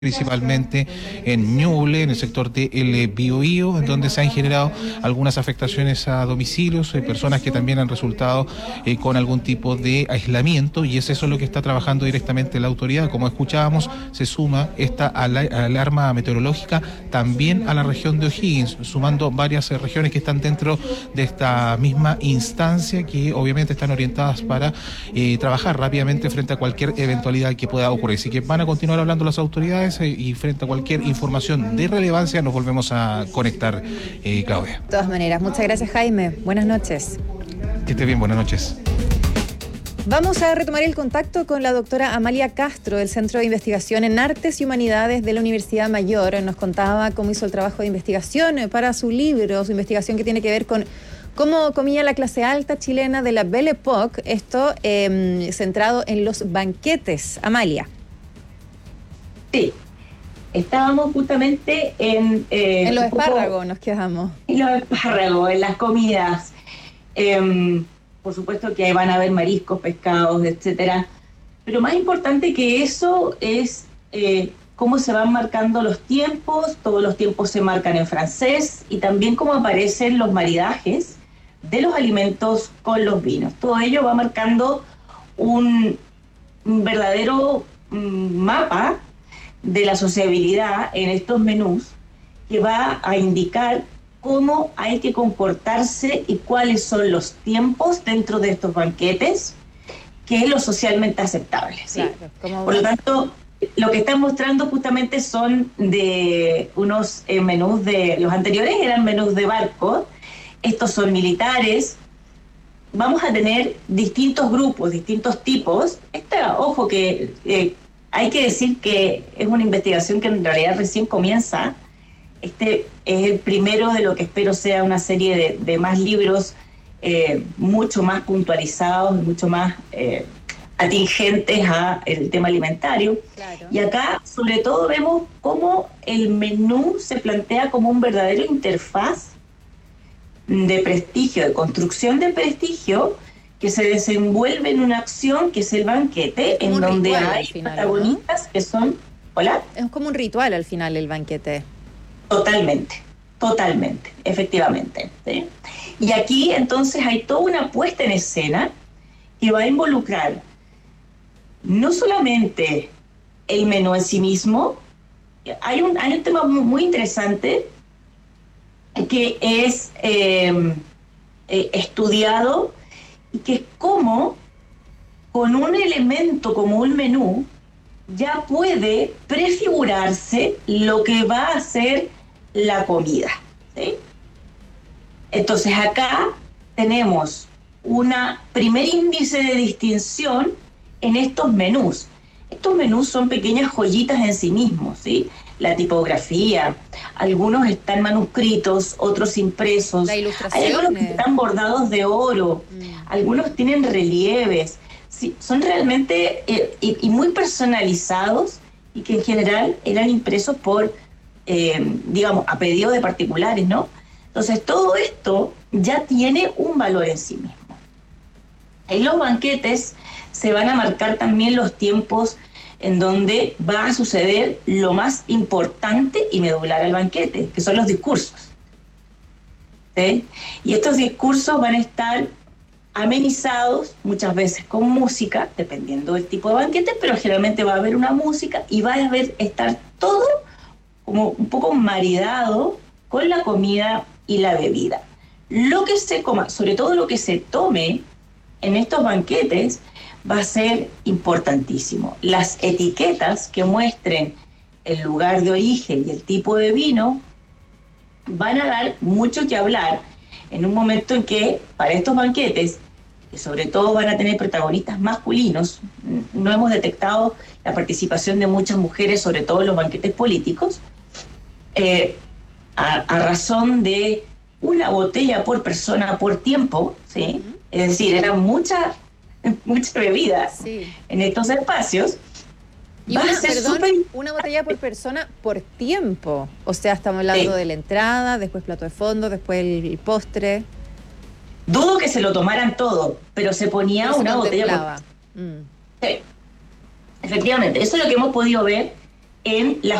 principalmente en Ñuble, en el sector de El Biobío, en donde se han generado algunas afectaciones a domicilios, personas que también han resultado con algún tipo de aislamiento, y es eso lo que está trabajando directamente la autoridad. Como escuchábamos, se suma esta alarma meteorológica también a la región de O'Higgins, sumando varias regiones que están dentro de esta misma instancia, que obviamente están orientadas para trabajar rápidamente frente a cualquier eventualidad que pueda ocurrir. Así que van a continuar hablando las autoridades y frente a cualquier información de relevancia nos volvemos a conectar, Claudia. De todas maneras, muchas gracias, Jaime. Buenas noches. Que esté bien, buenas noches. Vamos a retomar el contacto con la doctora Amalia Castro del Centro de Investigación en Artes y Humanidades de la Universidad Mayor. Nos contaba cómo hizo el trabajo de investigación para su libro, su investigación que tiene que ver con cómo comía la clase alta chilena de la Belle Époque, esto centrado en los banquetes. Amalia. Sí, estábamos justamente en los espárragos nos quedamos. En los espárragos, en las comidas. Por supuesto que van a haber mariscos, pescados, etcétera. Pero más importante que eso es cómo se van marcando los tiempos. Todos los tiempos se marcan en francés, y también cómo aparecen los maridajes de los alimentos con los vinos. Todo ello va marcando un verdadero mapa de la sociabilidad en estos menús, que va a indicar cómo hay que comportarse y cuáles son los tiempos dentro de estos banquetes, que es lo socialmente aceptable, ¿sí? Claro, por lo tanto, lo que están mostrando justamente son de unos menús de... Los anteriores eran menús de barco, estos son militares. Vamos a tener distintos grupos, distintos tipos. Ojo que hay que decir que es una investigación que en realidad recién comienza. Este es el primero de lo que espero sea una serie de más libros mucho más puntualizados, mucho más atingentes al tema alimentario. Claro. Y acá, sobre todo, vemos cómo el menú se plantea como un verdadero interfaz de prestigio, de construcción de prestigio, que se desenvuelve en una acción que es el banquete, en donde hay protagonistas, ¿no?, que son... ¿Hola? Es como un ritual al final el banquete. Totalmente, efectivamente, ¿sí? Y aquí entonces hay toda una puesta en escena que va a involucrar no solamente el menú en sí mismo. Hay un tema muy interesante que es estudiado, y que es cómo con un elemento como un menú ya puede prefigurarse lo que va a ser la comida, ¿sí? Entonces acá tenemos un primer índice de distinción en estos menús. Estos menús son pequeñas joyitas en sí mismos, ¿sí? La tipografía, algunos están manuscritos, otros impresos. La ilustración. Hay algunos que están bordados de oro, algunos tienen relieves. Sí, son realmente y muy personalizados, y que en general eran impresos por, digamos, a pedido de particulares, ¿no? Entonces todo esto ya tiene un valor en sí mismo. En los banquetes se van a marcar también los tiempos en donde va a suceder lo más importante y medular al banquete, que son los discursos, ¿sí? Y estos discursos van a estar amenizados muchas veces con música, dependiendo del tipo de banquete, pero generalmente va a haber una música y va a estar todo como un poco maridado con la comida y la bebida. Lo que se coma, sobre todo lo que se tome en estos banquetes, va a ser importantísimo. Las etiquetas que muestren el lugar de origen y el tipo de vino van a dar mucho que hablar en un momento en que, para estos banquetes, que sobre todo van a tener protagonistas masculinos, no hemos detectado la participación de muchas mujeres, sobre todo en los banquetes políticos, a razón de una botella por persona por tiempo, ¿sí? Es decir, era mucha bebida, sí, en estos espacios. Y una botella por persona por tiempo. O sea, estamos hablando de la entrada, después plato de fondo, después el postre. Dudo que se lo tomaran todo, pero se ponía una botella por... Sí, efectivamente. Eso es lo que hemos podido ver en la